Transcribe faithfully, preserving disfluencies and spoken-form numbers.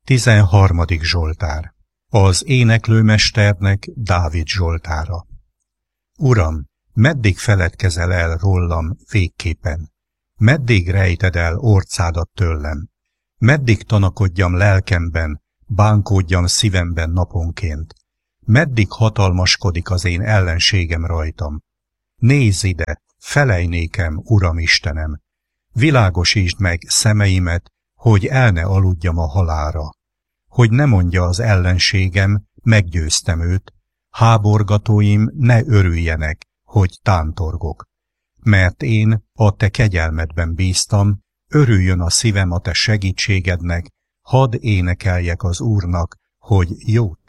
Tizenharmadik Zsoltár. Az éneklőmesternek Dávid Zsoltára. Uram, meddig feledkezel el rólam végképpen? Meddig rejted el orcádat tőlem? Meddig tanakodjam lelkemben, bánkódjam szívemben naponként? Meddig hatalmaskodik az én ellenségem rajtam? Nézz ide, felej nékem, Uram Istenem! Világosítsd meg szemeimet, hogy el ne aludjam a halálra. Hogy ne mondja az ellenségem, meggyőztem őt, háborgatóim ne örüljenek, hogy tántorgok. Mert én a te kegyelmedben bíztam, örüljön a szívem a te segítségednek, hadd énekeljek az Úrnak, hogy jót